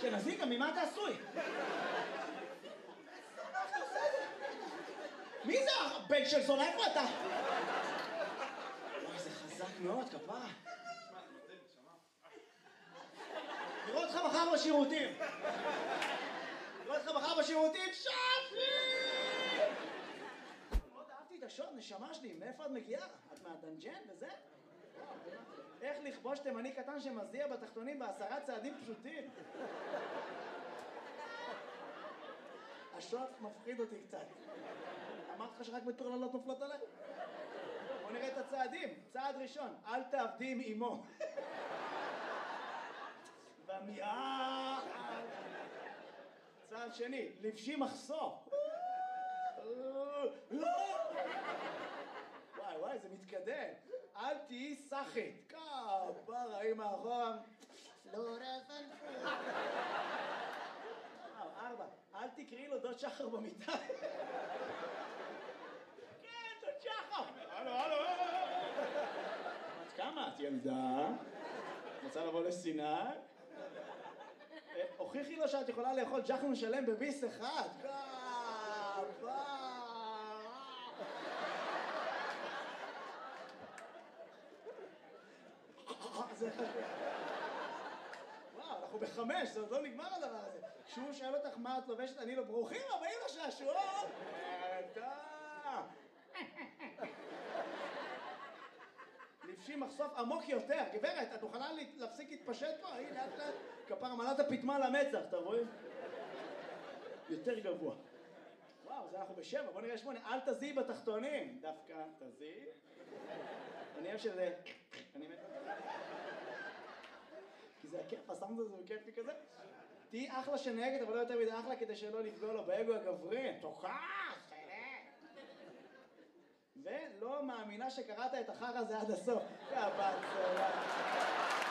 אשכנזי, גם ממה אתה עשוי? מי זה הבן של זונה? איפה אתה? וואי, זה חזק מאוד, כפרה. נראה אותך מחר בשירותים. שפי! מאוד אהבתי את השוט, נשמה שלי, מאיפה את מגיעה? את מהדנג'ן וזה? איך לכבוש תימני קטן שמזיע בתחתונים ב10 צעדים פשוטים? השוט מפחיד אותי קצת. אמרתי לך שרק מטורללות נופלות עליי? בוא נראה את הצעדים. צעד ראשון, אל תעבדי עם אמו. ומיעה... צעד שני, לבשי מחסור. וואי, זה מתקדם. אל תהיי סחית. כפרה, אמא אחורה. לא רפנפו. 4, אל תקראי לו דוד שחר במיטה. כן, דוד שחר. הלו. את כמה? את ילדה? רוצה לבוא לסיני? הוכיחי לו שאת יכולה לאכול ג'חנון שלם בביס אחד. וואו, אנחנו ב5, זה עוד לא נגמר הדבר הזה. כשהוא שואל אותך מה את לובשת, אני לא ברוכים הבאים לשעשועון. לבשי מחשוף עמוק יותר. גברת, את מוכנה להפסיק להתפשט פה? הנה, לאט לאט. כפר מלאת הפתמה למצח, אתה רואה? יותר גבוה. וואו, זה אנחנו ב7, בוא נראה 8. אל תזיעי בתחתונים. דווקא תזיעי. אני אוהב שזה... אני מת... כי זה הכיף, הסאונד הזה הוא כיפי כזה. תהי אחלה שנהגת, אבל לא יותר מדי אחלה כדי שלא לפגוע לו באגו הגברי. תוקף, ולא מאמינה שקראת את החרא הזה עד הסוף.